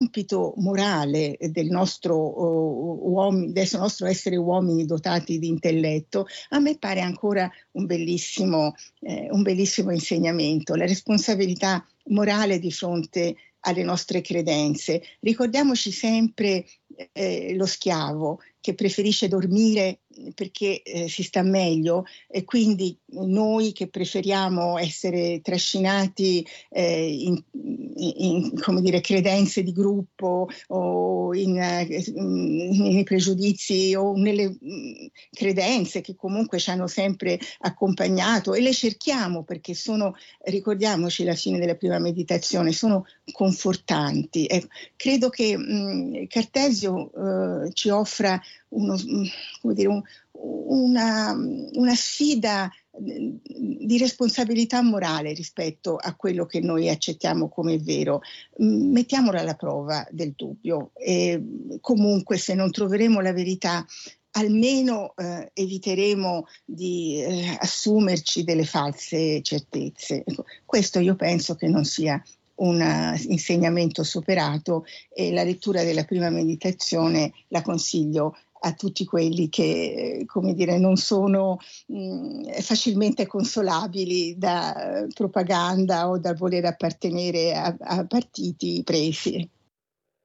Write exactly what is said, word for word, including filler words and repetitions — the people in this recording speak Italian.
compito morale del nostro, uh, uom- del nostro essere uomini dotati di intelletto, a me pare ancora un bellissimo, eh, un bellissimo insegnamento, la responsabilità morale di fronte alle nostre credenze. Ricordiamoci sempre eh, lo schiavo che preferisce dormire perché eh, si sta meglio, e quindi noi che preferiamo essere trascinati eh, in, in, in come dire, credenze di gruppo o in, in, in pregiudizi o nelle mh, credenze che comunque ci hanno sempre accompagnato, e le cerchiamo perché sono, ricordiamoci la fine della prima meditazione, sono confortanti. Eh, credo che mh, Cartesio eh, ci offra uno, come dire, un, una, una sfida di responsabilità morale rispetto a quello che noi accettiamo come vero. Mettiamola alla prova del dubbio, e comunque se non troveremo la verità almeno eh, eviteremo di eh, assumerci delle false certezze. Ecco, questo io penso che non sia un insegnamento superato, e la lettura della prima meditazione la consiglio a tutti quelli che, come dire, non sono mh, facilmente consolabili da propaganda o dal voler appartenere a, a partiti presi.